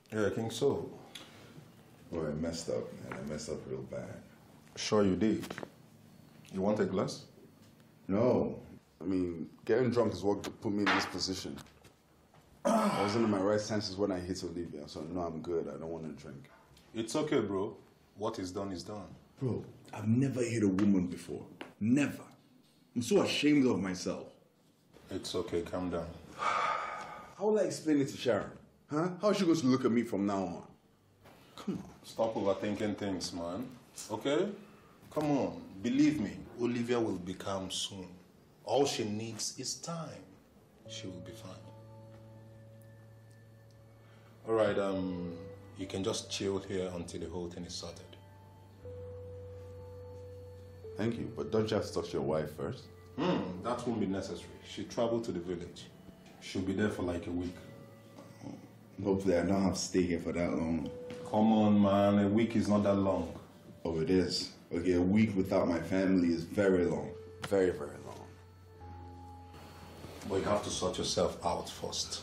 Yeah, I think so. Well, I messed up, man. I messed up real bad. Sure you did. You want a glass? No. I mean, getting drunk is what put me in this position. I wasn't in my right senses when I hit Olivia, so no, I'm good. I don't want to drink. It's okay, bro. What is done is done. Bro, I've never hit a woman before. Never. I'm so ashamed of myself. It's okay, calm down. How will I explain it to Sharon? Huh? How is she going to look at me from now on? Come on. Stop overthinking things, man. Okay? Come on. Believe me, Olivia will be calm soon. All she needs is time. She will be fine. All right, you can just chill here until the whole thing is sorted. Thank you, but don't you have to talk to your wife first? That won't be necessary. She traveled to the village. She'll be there for like a week. Hopefully I don't have to stay here for that long. Come on, man. A week is not that long. Oh, it is. Okay, a week without my family is very long. Very, very long. But you have to sort yourself out first.